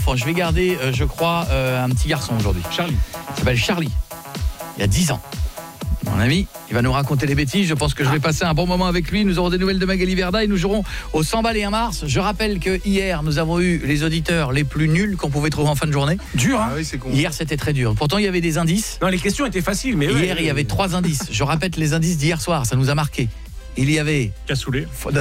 enfant. Je vais garder, je crois, un petit garçon aujourd'hui. Charlie. Il s'appelle Charlie. Il y a 10 ans. Mon ami, il va nous raconter les bêtises. Je pense que je vais passer un bon moment avec lui. Nous aurons des nouvelles de Magali Verda et nous jouerons au 100 balles et 1 mars. Je rappelle que hier, nous avons eu les auditeurs les plus nuls qu'on pouvait trouver en fin de journée. Dur, hein? Ah oui, c'est con. Hier, c'était très dur. Pourtant, il y avait des indices. Non, les questions étaient faciles, mais Hier, il y avait 3 indices. Je répète les indices d'hier soir. Ça nous a marqué. Il y avait Cassoulet.